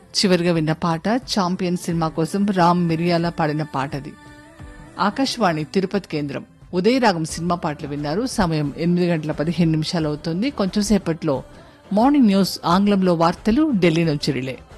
చివరిగా విన్న పాట ఛాంపియన్ సినిమా కోసం రామ్ మిరియాల పాడిన పాటది. ఆకాశవాణి తిరుపతి కేంద్రం ఉదయరాగం సినిమా పాటలు విన్నారు. సమయం 8:15 అవుతుంది. కొంచెం సేపట్లో మార్నింగ్ న్యూస్ ఆంగ్లంలో వార్తలు ఢిల్లీ నుంచి రిలే.